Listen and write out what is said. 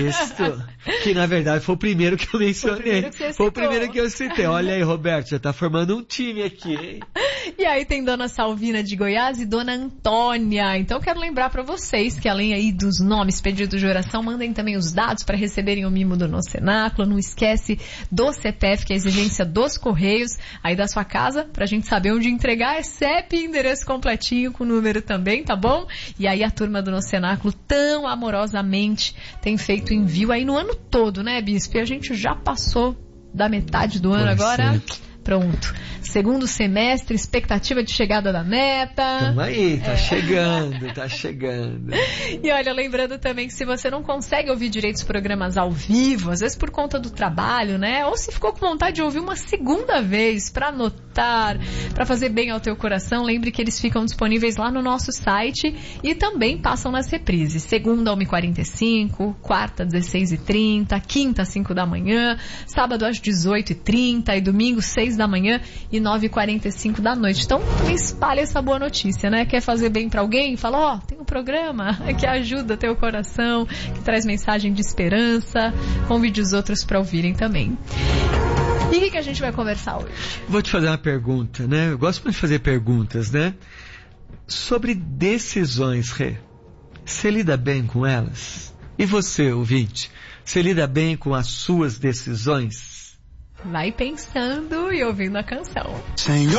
texto, que na verdade foi o primeiro que eu mencionei. Foi o primeiro que eu citei. Olha aí, Roberto, já tá formando um time aqui, hein? E aí tem Dona Salvina de Goiás e Dona Antônia. Então quero lembrar para vocês que além aí dos nomes pedidos de oração, mandem também os dados para receberem o mimo do nosso cenáculo. Não esquece do CPF, que é a exigência dos Correios, aí da sua casa, pra gente saber onde entregar. É CEP, endereço completinho com número também, tá bom? E aí a turma do nosso cenáculo tão amorosamente tem feito envio aí no ano todo, né, Bispo? E a gente já passou da metade do ano agora. Pronto. Segundo semestre, expectativa de chegada da neta. Tamo aí, tá chegando, tá chegando. E olha, lembrando também que se você não consegue ouvir direito os programas ao vivo, às vezes por conta do trabalho, né? Ou se ficou com vontade de ouvir uma segunda vez para anotar, para fazer bem ao teu coração, lembre que eles ficam disponíveis lá no nosso site e também passam nas reprises. Segunda, 1h45, quarta, 16h30, quinta, 5 da manhã, sábado às 18h30 e domingo, 6 da manhã e 9h45 da noite. Então, espalha essa boa notícia, né? Quer fazer bem pra alguém? Fala, ó, tem um programa que ajuda teu coração, que traz mensagem de esperança. Convide os outros pra ouvirem também. E o que a gente vai conversar hoje? Vou te fazer uma pergunta, né? Eu gosto muito de fazer perguntas, né? Sobre decisões, Rê. Você lida bem com elas? E você, ouvinte? Você lida bem com as suas decisões? Vai pensando e ouvindo a canção. Senhor.